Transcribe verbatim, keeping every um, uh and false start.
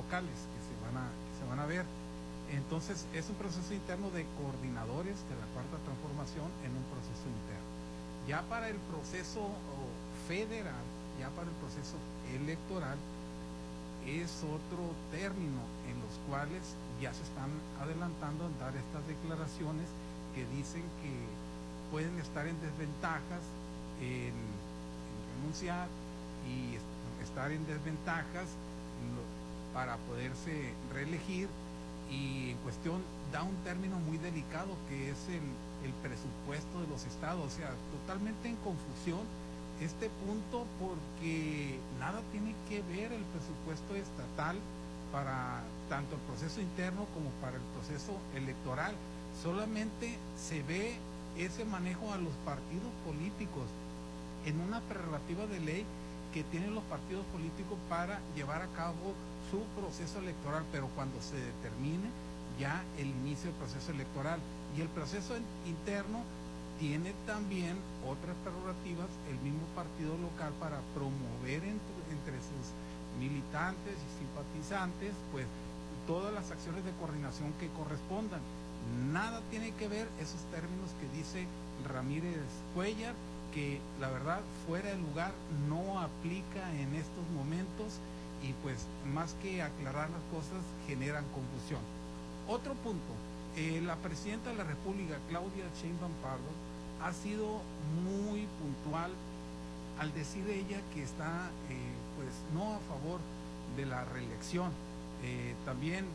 locales que se van a, que se van a ver. Entonces, es un proceso interno de coordinadores de la Cuarta Transformación en un proceso interno. Ya para el proceso federal, ya para el proceso electoral, es otro término en los cuales ya se están adelantando en dar estas declaraciones que dicen que pueden estar en desventajas en, en renunciar y estar en desventajas para poderse reelegir, y en cuestión da un término muy delicado que es el, el presupuesto de los estados, o sea, totalmente en confusión este punto, porque nada tiene que ver el presupuesto estatal para tanto el proceso interno como para el proceso electoral. Solamente se ve ese manejo a los partidos políticos en una prerrogativa de ley que tienen los partidos políticos para llevar a cabo su proceso electoral, pero cuando se determine ya el inicio del proceso electoral. Y el proceso interno tiene también otras prerrogativas el mismo partido local para promover entre, entre sus militantes y simpatizantes pues todas las acciones de coordinación que correspondan. Nada tiene que ver esos términos que dice Ramírez Cuellar, que la verdad fuera de lugar, no aplica en estos momentos, y pues más que aclarar las cosas generan confusión. Otro punto, eh, la presidenta de la República, Claudia Sheinbaum Pardo, ha sido muy puntual al decir ella que está eh, pues no a favor de la reelección. Eh, también